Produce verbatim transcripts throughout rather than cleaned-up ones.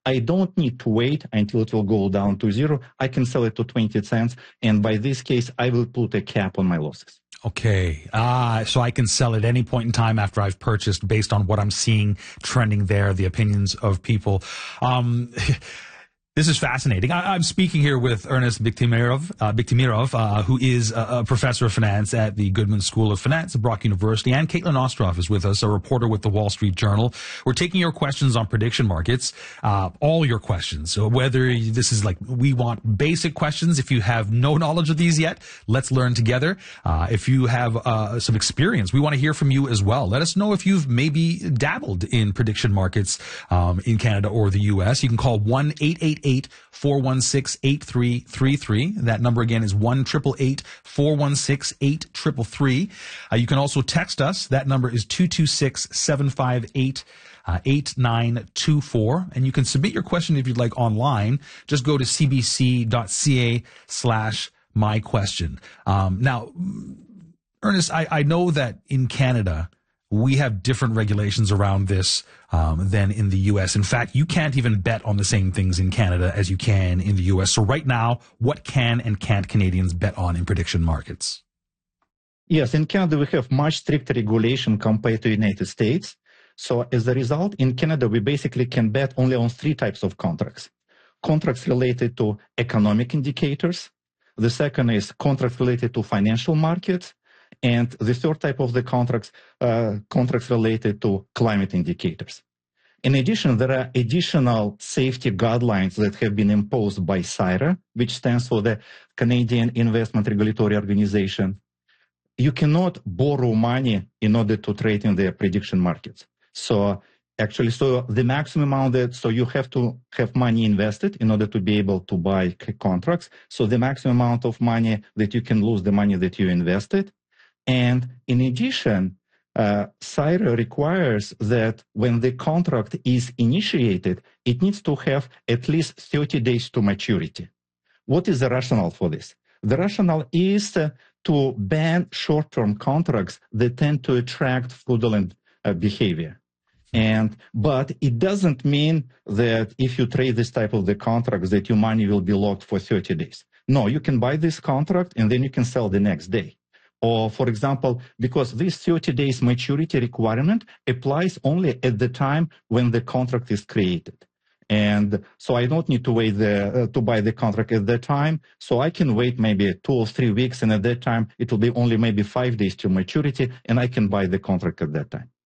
I don't need to wait until it will go down to zero. I can sell it to twenty cents. And by this case, I will put a cap on my losses. Okay. Ah, so I can sell at any point in time after I've purchased based on what I'm seeing trending there, the opinions of people. Um, This is fascinating. I, I'm speaking here with Ernest Biktimirov, uh, Biktimirov uh, who is a, a professor of finance at the Goodman School of Finance at Brock University, and Caitlin Ostroff is with us, a reporter with the Wall Street Journal. We're taking your questions on prediction markets, uh, all your questions. So whether this is like, we want basic questions. If you have no knowledge of these yet, let's learn together. Uh, if you have uh, some experience, we want to hear from you as well. Let us know if you've maybe dabbled in prediction markets um, in Canada or the U S. You can call one eight eight eight four one six eight three three three. That number again is one eight eight eight four one six eight three three. Uh, you can also text us. That number is two two six seven five eight eight nine two four. And you can submit your question if you'd like online. Just go to cbc.ca slash my question. Um, now, Ernest, I, I know that in Canada, we have different regulations around this um, than in the U S. In fact, you can't even bet on the same things in Canada as you can in the U S. So right now, what can and can't Canadians bet on in prediction markets? Yes, in Canada, we have much stricter regulation compared to the United States. So as a result, in Canada, we basically can bet only on three types of contracts. Contracts related to economic indicators. The second is contracts related to financial markets. And the third type of the contracts, uh, contracts related to climate indicators. In addition, there are additional safety guidelines that have been imposed by C I R A, which stands for the Canadian Investment Regulatory Organization. You cannot borrow money in order to trade in the prediction markets. So actually, so the maximum amount that, so you have to have money invested in order to be able to buy contracts. So the maximum amount of money that you can lose the money that you invested. And in addition, uh, C I R A requires that when the contract is initiated, it needs to have at least thirty days to maturity. What is the rationale for this? The rationale is uh, to ban short-term contracts that tend to attract fraudulent uh, behavior. And, but it doesn't mean that if you trade this type of the contracts that your money will be locked for thirty days. No, you can buy this contract and then you can sell the next day. Or, for example, because this thirty days maturity requirement applies only at the time when the contract is created. And so I don't need to wait the, uh, to buy the contract at that time. So I can wait maybe two or three weeks, and at that time, it will be only maybe five days to maturity, and I can buy the contract at that time.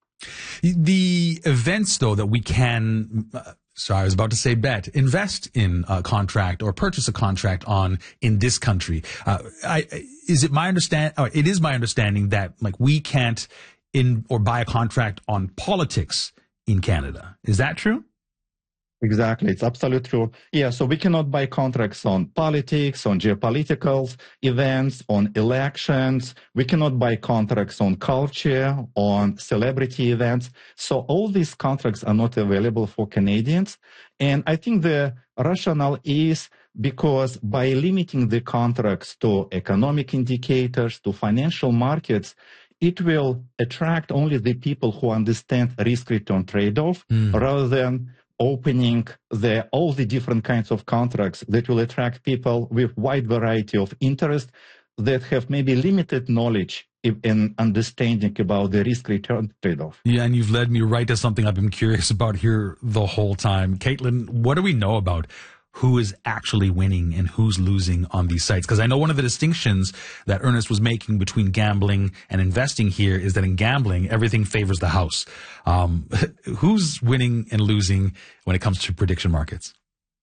The events, though, that we can... Uh, Sorry, I was about to say bet, invest in a contract or purchase a contract on in this country. Uh, I, is it my understand? Or it is my understanding that like we can't in or buy a contract on politics in Canada. Is that true? Exactly. It's absolutely true. Yeah, so we cannot buy contracts on politics, on geopolitical events, on elections. We cannot buy contracts on culture, on celebrity events. So all these contracts are not available for Canadians. And I think the rationale is because by limiting the contracts to economic indicators, to financial markets, it will attract only the people who understand risk-return trade-off mm. rather than opening the, all the different kinds of contracts that will attract people with wide variety of interest that have maybe limited knowledge and understanding about the risk-return trade-off. Yeah, and you've led me right to something I've been curious about here the whole time. Caitlin, what do we know about who is actually winning and who's losing on these sites? Because I know one of the distinctions that Ernest was making between gambling and investing here is that in gambling, everything favors the house. Um, who's winning and losing when it comes to prediction markets?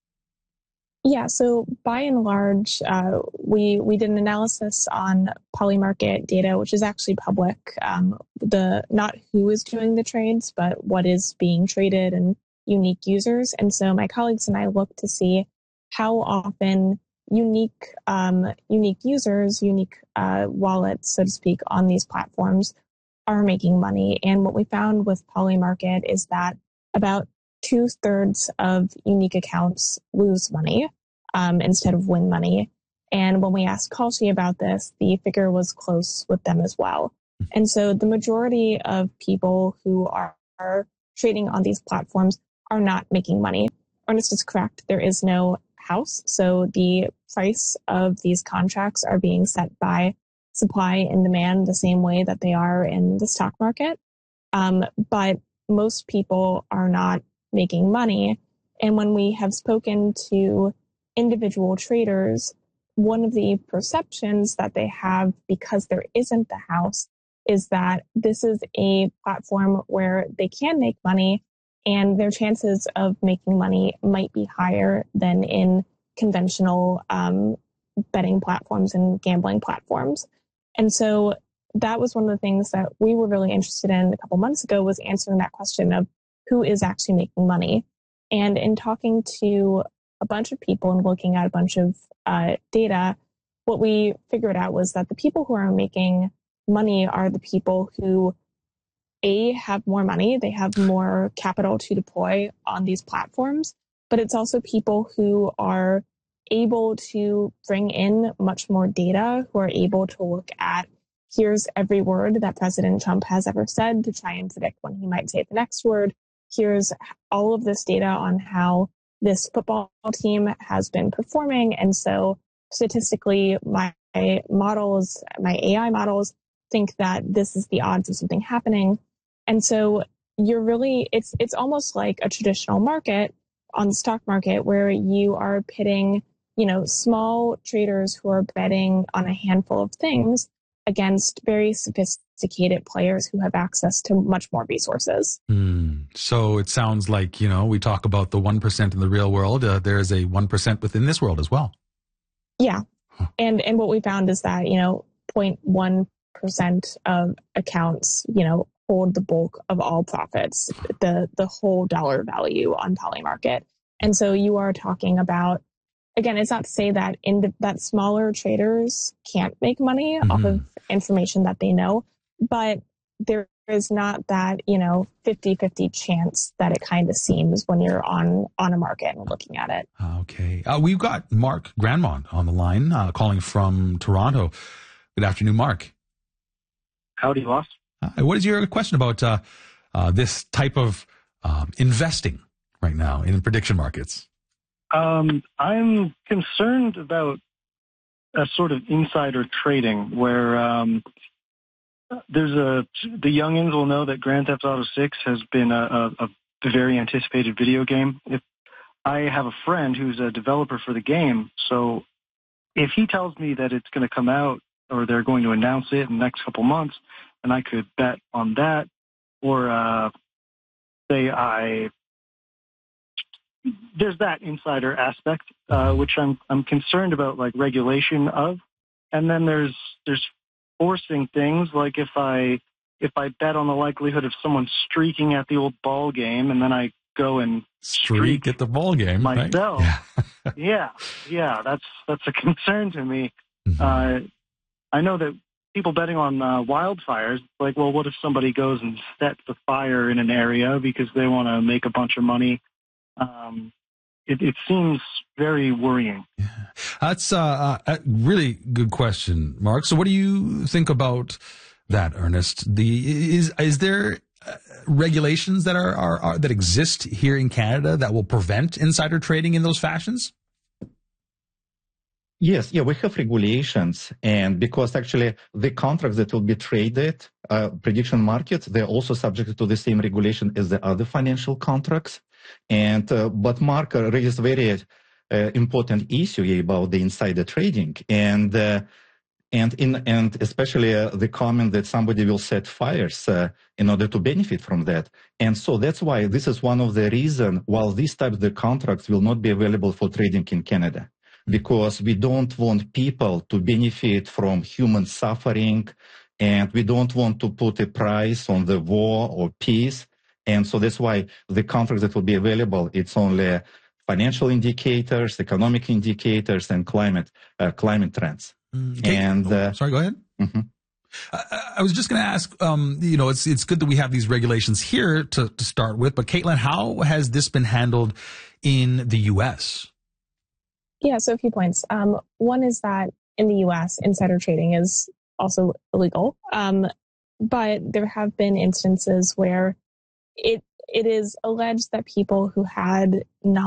Yeah, so by and large, uh, we we did an analysis on Polymarket data, which is actually public. Um, the not who is doing the trades, but what is being traded and unique users. And so my colleagues and I looked to see how often unique um, unique users, unique uh, wallets, so to speak, on these platforms are making money. And what we found with Polymarket is that about two-thirds of unique accounts lose money um, instead of win money. And when we asked Kalshi about this, the figure was close with them as well. And so the majority of people who are, are trading on these platforms are not making money. Ernest is correct. There is no house. So the price of these contracts are being set by supply and demand the same way that they are in the stock market. Um, but most people are not making money. And when we have spoken to individual traders, one of the perceptions that they have because there isn't the house is that this is a platform where they can make money and their chances of making money might be higher than in conventional um, betting platforms and gambling platforms. And so that was one of the things that we were really interested in a couple months ago, was answering that question of who is actually making money. And in talking to a bunch of people and looking at a bunch of uh, data, what we figured out was that the people who are making money are the people who, A, have more money, they have more capital to deploy on these platforms, but it's also people who are able to bring in much more data, who are able to look at, here's every word that President Trump has ever said to try and predict when he might say the next word. Here's all of this data on how this football team has been performing. And so statistically, my models, my A I models think that this is the odds of something happening. And so you're really, it's, it's almost like a traditional market on the stock market where you are pitting, you know, small traders who are betting on a handful of things against very sophisticated players who have access to much more resources. Mm. So it sounds like, you know, we talk about the one percent in the real world. Uh, there is a one percent within this world as well. Yeah. Huh. And, and what we found is that, you know, zero point one percent of accounts, you know, hold the bulk of all profits, the, the whole dollar value on Polymarket. And so you are talking about, again, it's not to say that in the, that smaller traders can't make money mm-hmm. off of information that they know, but there is not that, you know, fifty-fifty chance that it kind of seems when you're on, on a market and looking at it. Okay. Uh, we've got Mark Grandmont on the line, uh, calling from Toronto. Good afternoon, Mark. Howdy, boss. Uh, what is your question about uh, uh, this type of um, investing right now in prediction markets? Um, I'm concerned about a sort of insider trading where um, there's a the youngins will know that Grand Theft Auto six has been a, a, a very anticipated video game. If I have a friend who's a developer for the game, so if he tells me that it's going to come out or they're going to announce it in the next couple months, and I could bet on that, or uh, say I. There's that insider aspect, uh, which I'm I'm concerned about, like regulation of, and then there's there's forcing things, like if I if I bet on the likelihood of someone streaking at the old ball game, and then I go and streak, streak at the ball game myself. Right? Yeah. yeah, yeah, that's that's a concern to me. Mm-hmm. Uh, I know that people betting on uh, wildfires, like, well, what if somebody goes and sets the fire in an area because they want to make a bunch of money? Um, it, it seems very worrying. Yeah. That's uh, a really good question, Mark. So what do you think about that, Ernest? The is is there uh, regulations that are, are, are that exist here in Canada that will prevent insider trading in those fashions? Yes, yeah, we have regulations, and because actually the contracts that will be traded, uh, prediction markets, they're also subject to the same regulation as the other financial contracts. And uh, but Mark raised a very uh, important issue about the insider trading, and uh, and in and especially uh, the comment that somebody will set fires uh, in order to benefit from that. And so that's why this is one of the reasons why these types of contracts will not be available for trading in Canada. Because we don't want people to benefit from human suffering, and we don't want to put a price on the war or peace. And so that's why the contracts that will be available, it's only financial indicators, economic indicators, and climate uh, climate trends. Mm, okay. And uh, oh, sorry, go ahead. Mm-hmm. I, I was just going to ask, um, you know, it's it's good that we have these regulations here to, to start with, but Caitlin, how has this been handled in the U S? Yeah, so a few points. Um, one is that in the U S, insider trading is also illegal. Um, but there have been instances where it it is alleged that people who had knowledge